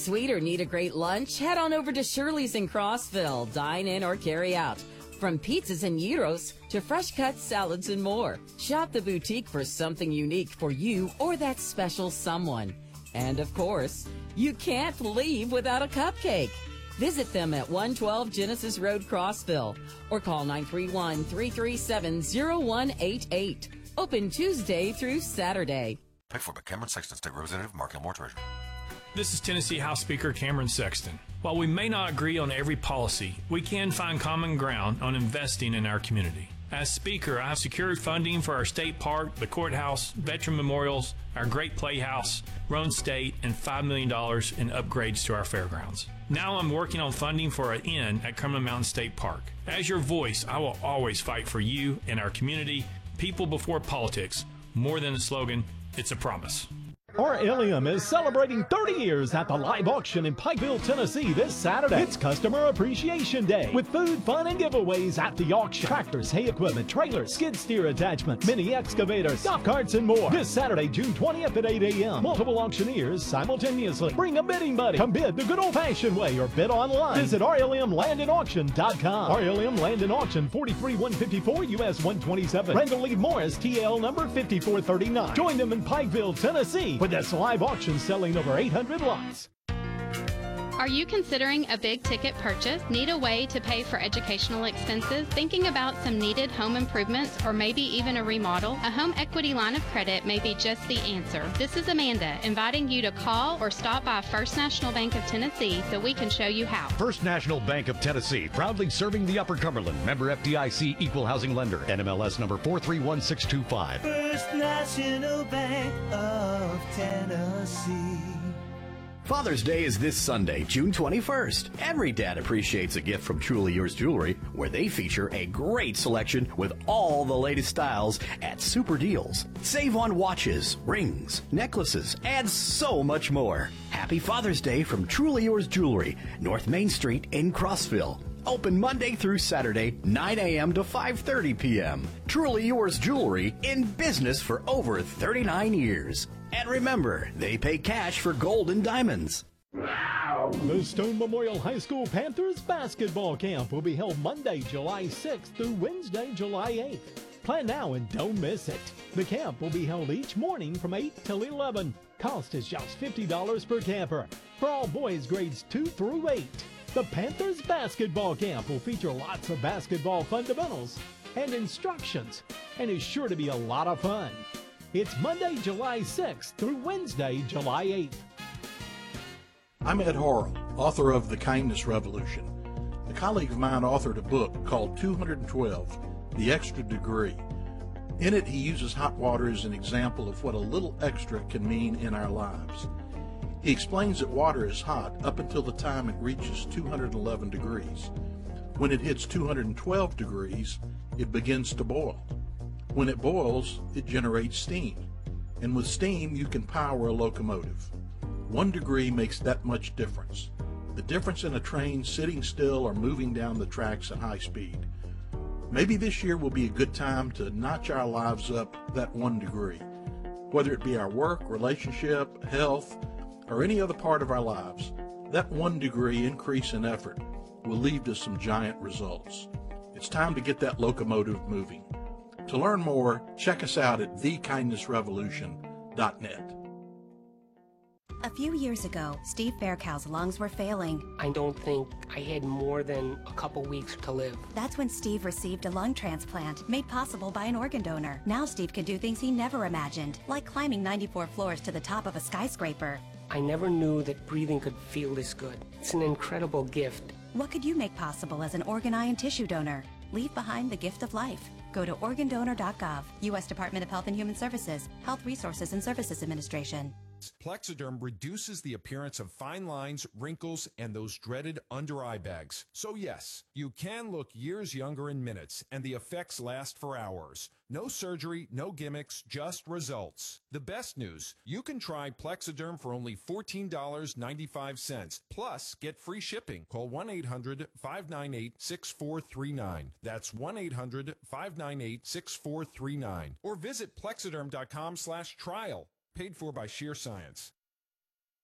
sweet or need a great lunch? Head on over to Shirley's in Crossville. Dine in or carry out. From pizzas and gyros to fresh cut salads and more. Shop the boutique for something unique for you or that special someone. And of course, you can't leave without a cupcake. Visit them at 112 Genesis Road, Crossville, or call 931-337-0188. Open Tuesday through Saturday. Paid for by Cameron Sexton, State Representative, Mark Elmore, Treasurer. This is Tennessee House Speaker Cameron Sexton. While we may not agree on every policy, we can find common ground on investing in our community. As Speaker, I have secured funding for our state park, the courthouse, veteran memorials, our great playhouse, Roan State, and $5 million in upgrades to our fairgrounds. Now I'm working on funding for an inn at Cumberland Mountain State Park. As your voice, I will always fight for you and our community. People before politics. More than a slogan, it's a promise. RLM is celebrating 30 years at the live auction in Pikeville, Tennessee this Saturday. It's Customer Appreciation Day with food, fun, and giveaways at the auction. Tractors, hay equipment, trailers, skid steer attachments, mini excavators, golf carts, and more. This Saturday, June 20th at 8 a.m. Multiple auctioneers simultaneously. Bring a bidding buddy. Come bid the good old-fashioned way or bid online. Visit RLMlandandauction.com. RLM Land and Auction, 43154 US 127. Randall Lee Morris, TL number 5439. Join them in Pikeville, Tennessee, with this live auction selling over 800 lots. Are you considering a big ticket purchase? Need a way to pay for educational expenses? Thinking about some needed home improvements or maybe even a remodel? A home equity line of credit may be just the answer. This is Amanda inviting you to call or stop by First National Bank of Tennessee so we can show you how. First National Bank of Tennessee, proudly serving the Upper Cumberland. Member FDIC, equal housing lender. NMLS number 431625. First National Bank of Tennessee. Father's Day is this Sunday, June 21st. Every dad appreciates a gift from Truly Yours Jewelry, where they feature a great selection with all the latest styles at super deals. Save on watches, rings, necklaces, and so much more. Happy Father's Day from Truly Yours Jewelry, North Main Street in Crossville. Open Monday through Saturday, 9 a.m. to 5:30 p.m. Truly Yours Jewelry, in business for over 39 years. And remember, they pay cash for gold and diamonds. The Stone Memorial High School Panthers basketball camp will be held Monday, July 6th through Wednesday, July 8th. Plan now and don't miss it. The camp will be held each morning from 8 till 11. Cost is just $50 per camper for all boys grades 2 through 8. The Panthers basketball camp will feature lots of basketball fundamentals and instructions and is sure to be a lot of fun. It's Monday, July 6th through Wednesday, July 8th. I'm Ed Horrell, author of The Kindness Revolution. A colleague of mine authored a book called 212, The Extra Degree. In it, he uses hot water as an example of what a little extra can mean in our lives. He explains that water is hot up until the time it reaches 211 degrees. When it hits 212 degrees, it begins to boil. When it boils, it generates steam. And with steam, you can power a locomotive. 1 degree makes that much difference. The difference in a train sitting still or moving down the tracks at high speed. Maybe this year will be a good time to notch our lives up that 1 degree. Whether it be our work, relationship, health, or any other part of our lives, that 1 degree increase in effort will lead to some giant results. It's time to get that locomotive moving. To learn more, check us out at thekindnessrevolution.net. A few years ago, Steve Faircow's lungs were failing. I don't think I had more than a couple weeks to live. That's when Steve received a lung transplant made possible by an organ donor. Now Steve can do things he never imagined, like climbing 94 floors to the top of a skyscraper. I never knew that breathing could feel this good. It's an incredible gift. What could you make possible as an organ, eye, and tissue donor? Leave behind the gift of life. Go to organdonor.gov, U.S. Department of Health and Human Services, Health Resources and Services Administration. Plexiderm reduces the appearance of fine lines, wrinkles, and those dreaded under-eye bags. So yes, you can look years younger in minutes, and the effects last for hours. No surgery, no gimmicks, just results. The best news, you can try Plexiderm for only $14.95. Plus, get free shipping. Call 1-800-598-6439. That's 1-800-598-6439. Or visit plexiderm.com/trial. Paid for by Sheer Science.